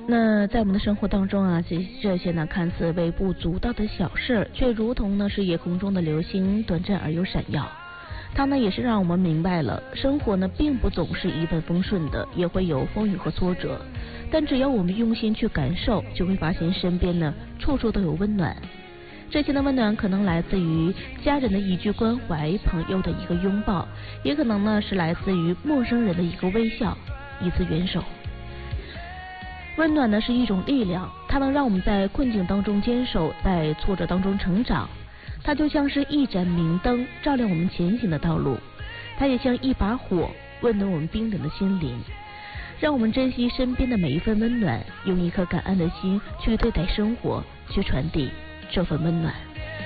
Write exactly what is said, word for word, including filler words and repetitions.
那在我们的生活当中啊，这这些呢看似微不足道的小事，却如同呢是夜空中的流星，短暂而又闪耀。它呢也是让我们明白了，生活呢并不总是一帆风顺的，也会有风雨和挫折。但只要我们用心去感受，就会发现身边呢处处都有温暖。这些的温暖可能来自于家人的一句关怀，朋友的一个拥抱，也可能呢是来自于陌生人的一个微笑，一次援手。温暖呢是一种力量，它能让我们在困境当中坚守，在挫折当中成长。它就像是一盏明灯，照亮我们前行的道路；它也像一把火，温暖我们冰冷的心灵。让我们珍惜身边的每一份温暖，用一颗感恩的心去对待生活，去传递这份温暖。